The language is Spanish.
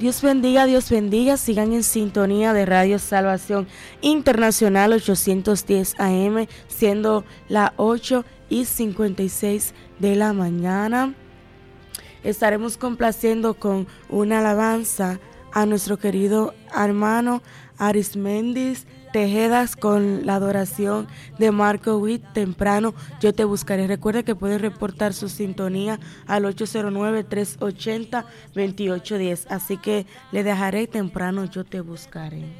Dios bendiga, sigan en sintonía de Radio Salvación Internacional 810 AM, siendo las 8:56 de la mañana. Estaremos complaciendo con una alabanza a nuestro querido hermano Arismendis Tejedas con la adoración de Marco Witt, temprano yo te buscaré. Recuerda que pueden reportar su sintonía al 809-380-2810. Así que le dejaré temprano yo te buscaré.